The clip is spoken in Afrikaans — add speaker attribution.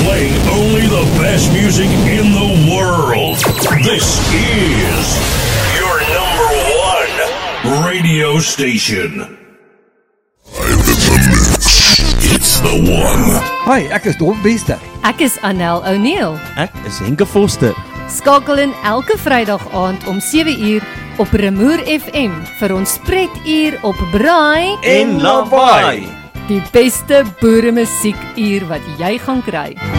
Speaker 1: Playing only the best music in the world. This is your number one radio station. I'm in the mix. It's the one.
Speaker 2: Hi, ek is Don Bester.
Speaker 3: Ek is Anel O'Neill.
Speaker 4: Ek is Henke Foster.
Speaker 3: Skakel in elke Vrydag aand om 7uur op Remoer FM vir ons spretuur op Braai
Speaker 4: En Lawaai.
Speaker 3: Die beste boere musiekuur wat jy gaan kry.